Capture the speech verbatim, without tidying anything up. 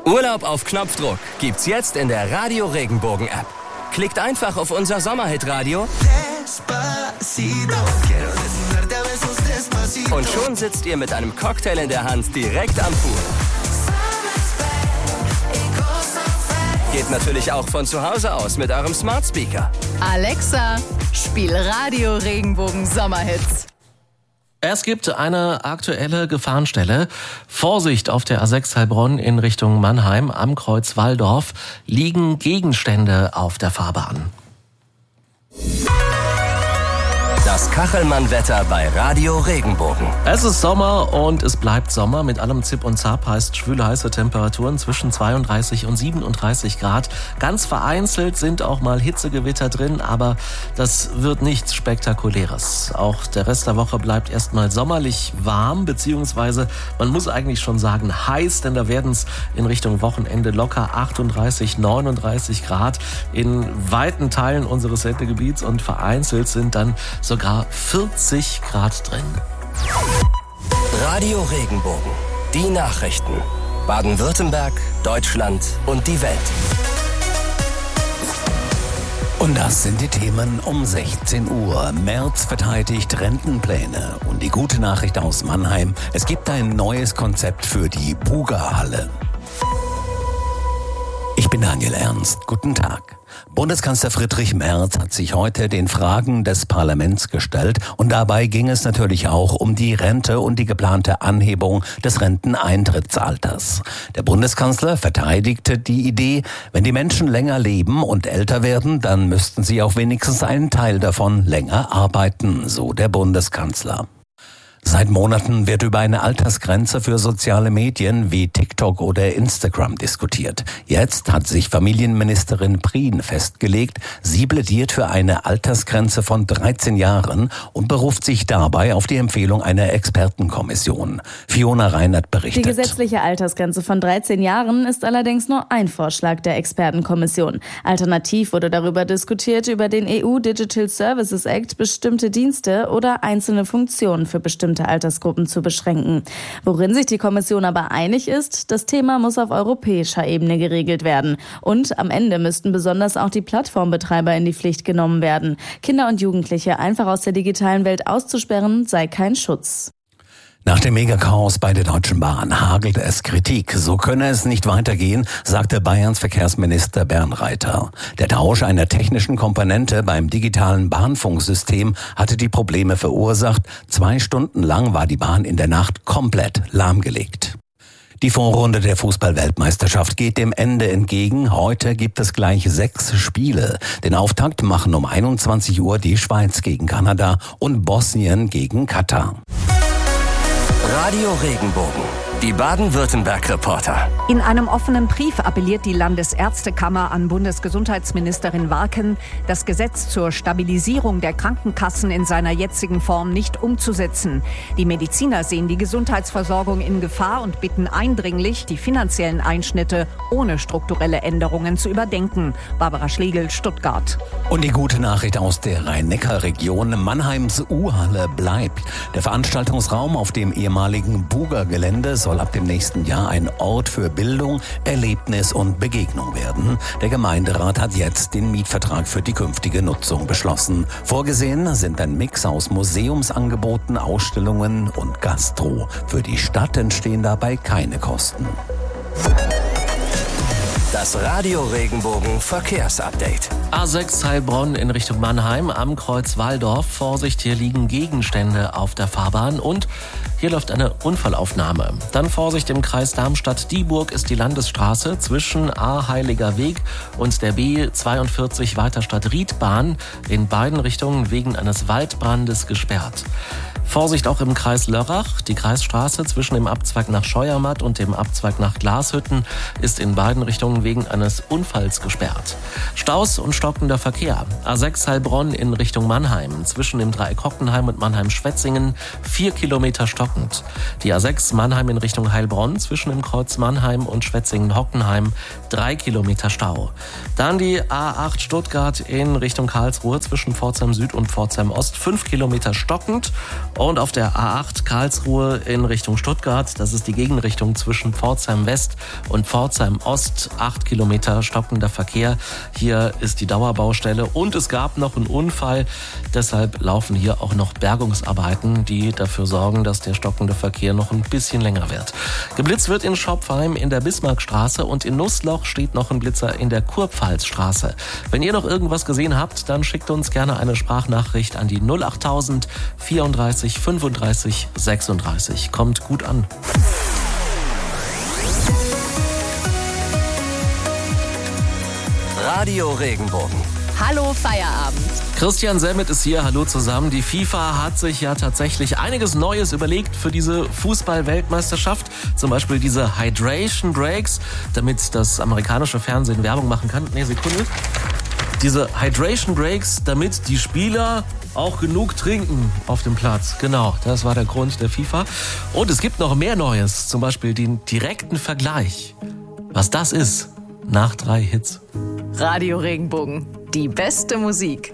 Urlaub auf Knopfdruck gibt's jetzt in der Radio Regenbogen App. Klickt einfach auf unser Sommerhit-Radio und schon sitzt ihr mit einem Cocktail in der Hand direkt am Pool. Geht natürlich auch von zu Hause aus mit eurem Smart Speaker. Alexa, spiel Radio Regenbogen Sommerhits. Es gibt eine aktuelle Gefahrenstelle. Vorsicht, auf der A sechs Heilbronn in Richtung Mannheim am Kreuz Walldorf liegen Gegenstände auf der Fahrbahn. Das Kachelmann-Wetter bei Radio Regenbogen. Es ist Sommer und es bleibt Sommer. Mit allem Zip und Zap heißt schwüle, heiße Temperaturen zwischen zweiunddreißig und siebenunddreißig Grad. Ganz vereinzelt sind auch mal Hitzegewitter drin, aber das wird nichts Spektakuläres. Auch der Rest der Woche bleibt erstmal sommerlich warm, beziehungsweise man muss eigentlich schon sagen heiß, denn da werden es in Richtung Wochenende locker achtunddreißig, neununddreißig Grad in weiten Teilen unseres Sendegebiets und vereinzelt sind dann sogar vierzig Grad drin. Radio Regenbogen. Die Nachrichten. Baden-Württemberg, Deutschland und die Welt. Und das sind die Themen um sechzehn Uhr. Merz verteidigt Rentenpläne. Und die gute Nachricht aus Mannheim: Es gibt ein neues Konzept für die Buga-Halle. Ich bin Daniel Ernst. Guten Tag. Bundeskanzler Friedrich Merz hat sich heute den Fragen des Parlaments gestellt und dabei ging es natürlich auch um die Rente und die geplante Anhebung des Renteneintrittsalters. Der Bundeskanzler verteidigte die Idee, wenn die Menschen länger leben und älter werden, dann müssten sie auch wenigstens einen Teil davon länger arbeiten, so der Bundeskanzler. Seit Monaten wird über eine Altersgrenze für soziale Medien wie TikTok oder Instagram diskutiert. Jetzt hat sich Familienministerin Prien festgelegt. Sie plädiert für eine Altersgrenze von dreizehn Jahren und beruft sich dabei auf die Empfehlung einer Expertenkommission. Fiona Reinert berichtet. Die gesetzliche Altersgrenze von dreizehn Jahren ist allerdings nur ein Vorschlag der Expertenkommission. Alternativ wurde darüber diskutiert, über den E U Digital Services Act bestimmte Dienste oder einzelne Funktionen für bestimmte Altersgruppen zu beschränken. Worin sich die Kommission aber einig ist, das Thema muss auf europäischer Ebene geregelt werden. Und am Ende müssten besonders auch die Plattformbetreiber in die Pflicht genommen werden. Kinder und Jugendliche einfach aus der digitalen Welt auszusperren, sei kein Schutz. Nach dem Megachaos bei der Deutschen Bahn hagelt es Kritik. So könne es nicht weitergehen, sagte Bayerns Verkehrsminister Bernreiter. Der Tausch einer technischen Komponente beim digitalen Bahnfunksystem hatte die Probleme verursacht. Zwei Stunden lang war die Bahn in der Nacht komplett lahmgelegt. Die Vorrunde der Fußball-Weltmeisterschaft geht dem Ende entgegen. Heute gibt es gleich sechs Spiele. Den Auftakt machen um einundzwanzig Uhr die Schweiz gegen Kanada und Bosnien gegen Katar. Radio Regenbogen. Die Baden-Württemberg-Reporter. In einem offenen Brief appelliert die Landesärztekammer an Bundesgesundheitsministerin Warken, das Gesetz zur Stabilisierung der Krankenkassen in seiner jetzigen Form nicht umzusetzen. Die Mediziner sehen die Gesundheitsversorgung in Gefahr und bitten eindringlich, die finanziellen Einschnitte ohne strukturelle Änderungen zu überdenken. Barbara Schlegel, Stuttgart. Und die gute Nachricht aus der Rhein-Neckar-Region: Mannheims U-Halle bleibt. Der Veranstaltungsraum auf dem ehemaligen Buga-Gelände soll ab dem nächsten Jahr ein Ort für Bildung, Erlebnis und Begegnung werden. Der Gemeinderat hat jetzt den Mietvertrag für die künftige Nutzung beschlossen. Vorgesehen sind ein Mix aus Museumsangeboten, Ausstellungen und Gastro. Für die Stadt entstehen dabei keine Kosten. Das Radio Regenbogen Verkehrsupdate. A sechs Heilbronn in Richtung Mannheim am Kreuz Walldorf. Vorsicht, hier liegen Gegenstände auf der Fahrbahn und hier läuft eine Unfallaufnahme. Dann Vorsicht, im Kreis Darmstadt-Dieburg ist die Landesstraße zwischen A Heiliger Weg und der B zweiundvierzig Weiterstadt-Riedbahn in beiden Richtungen wegen eines Waldbrandes gesperrt. Vorsicht auch im Kreis Lörrach. Die Kreisstraße zwischen dem Abzweig nach Scheuermatt und dem Abzweig nach Glashütten ist in beiden Richtungen wegen eines Unfalls gesperrt. Staus und stockender Verkehr. A sechs Heilbronn in Richtung Mannheim. Zwischen dem Dreieck Hockenheim und Mannheim-Schwetzingen vier Kilometer stockend. Die A sechs Mannheim in Richtung Heilbronn zwischen dem Kreuz Mannheim und Schwetzingen-Hockenheim drei Kilometer Stau. Dann die A acht Stuttgart in Richtung Karlsruhe zwischen Pforzheim Süd und Pforzheim Ost fünf Kilometer stockend. Und auf der A acht Karlsruhe in Richtung Stuttgart, das ist die Gegenrichtung zwischen Pforzheim West und Pforzheim Ost, acht Kilometer stockender Verkehr. Hier ist die Dauerbaustelle und es gab noch einen Unfall. Deshalb laufen hier auch noch Bergungsarbeiten, die dafür sorgen, dass der stockende Verkehr noch ein bisschen länger wird. Geblitzt wird in Schopfheim in der Bismarckstraße und in Nussloch steht noch ein Blitzer in der Kurpfalzstraße. Wenn ihr noch irgendwas gesehen habt, dann schickt uns gerne eine Sprachnachricht an die null achttausend vierunddreißig fünfunddreißig sechsunddreißig. Kommt gut an. Radio Regenbogen. Hallo Feierabend. Christian Semmet ist hier. Hallo zusammen. Die FIFA hat sich ja tatsächlich einiges Neues überlegt für diese Fußball-Weltmeisterschaft. Zum Beispiel diese Hydration Breaks, damit das amerikanische Fernsehen Werbung machen kann. Nee, Sekunde. Diese Hydration Breaks, damit die Spieler auch genug trinken auf dem Platz. Genau, das war der Grund der FIFA. Und es gibt noch mehr Neues, zum Beispiel den direkten Vergleich. Was das ist, nach drei Hits. Radio Regenbogen. Die beste Musik.